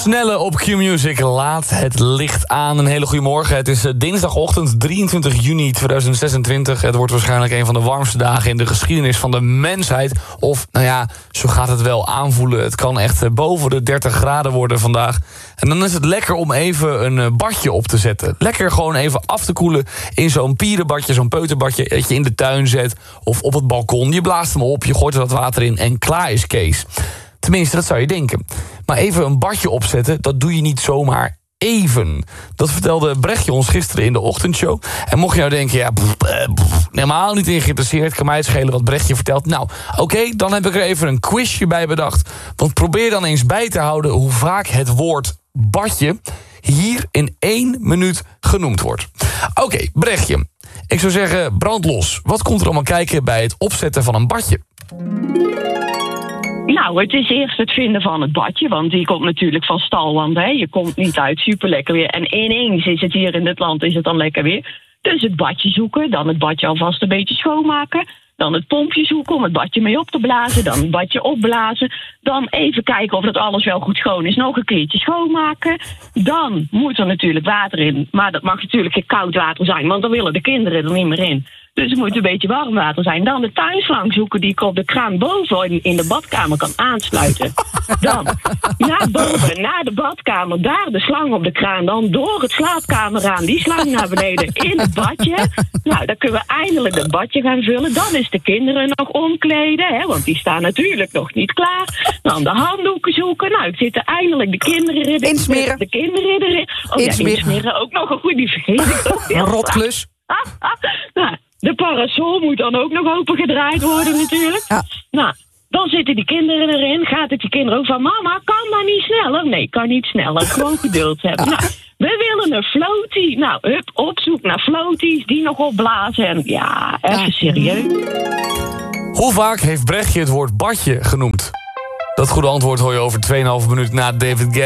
Snelle op Q-Music, laat het licht aan. Een hele goede morgen. Het is dinsdagochtend 23 juni 2026. Het wordt waarschijnlijk een van de warmste dagen in de geschiedenis van de mensheid. Of, nou ja, zo gaat het wel aanvoelen. Het kan echt boven de 30 graden worden vandaag. En dan is het lekker om even een badje op te zetten. Lekker gewoon even af te koelen in zo'n pierenbadje, zo'n peuterbadje dat je in de tuin zet of op het balkon. Je blaast hem op, je gooit er wat water in en klaar is Kees. Tenminste, dat zou je denken. Maar even een badje opzetten, dat doe je niet zomaar even. Dat vertelde Brechtje ons gisteren in de ochtendshow. En mocht je nou denken, ja, helemaal niet in geïnteresseerd, kan mij het schelen wat Brechtje vertelt. Nou, oké, dan heb ik er even een quizje bij bedacht. Want probeer dan eens bij te houden hoe vaak het woord badje hier in 1 minuut genoemd wordt. Oké, Brechtje, ik zou zeggen, brand los. Wat komt er allemaal kijken bij het opzetten van een badje? Nou, het is eerst het vinden van het badje, want die komt natuurlijk van stalwand, hè. Je komt niet uit, super lekker weer. En ineens is het hier in dit land, is het dan lekker weer. Dus het badje zoeken, dan het badje alvast een beetje schoonmaken. Dan het pompje zoeken om het badje mee op te blazen. Dan het badje opblazen. Dan even kijken of dat alles wel goed schoon is. Nog een keertje schoonmaken. Dan moet er natuurlijk water in. Maar dat mag natuurlijk geen koud water zijn, want dan willen de kinderen er niet meer in. Dus het moet een beetje warm water zijn. Dan de tuinslang zoeken die ik op de kraan boven in de badkamer kan aansluiten. Dan naar boven, naar de badkamer. Daar de slang op de kraan. Dan door het slaapkamerraam. Die slang naar beneden in het badje. Nou, dan kunnen we eindelijk het badje gaan vullen. Dan is de kinderen nog omkleden. Hè, want die staan natuurlijk nog niet klaar. Dan de handdoeken zoeken. Nou, ik zitten eindelijk de kinderen erin. Insmeren. De kinderen erin. Oh ja, insmeren ook nog een goede, die vergeet ik ook. Een rotklus. Nou, de parasol moet dan ook nog opengedraaid worden natuurlijk. Ja. Nou, dan zitten die kinderen erin. Gaat het die kinderen ook van, mama, kan dat niet sneller? Nee, kan niet sneller. Gewoon geduld hebben. Nou, we willen een floatie. Nou, hup, op zoek naar floaties die nog opblazen. En ja, even serieus. Hoe vaak heeft Brechtje het woord badje genoemd? Dat goede antwoord hoor je over 2,5 minuut na David Guetta.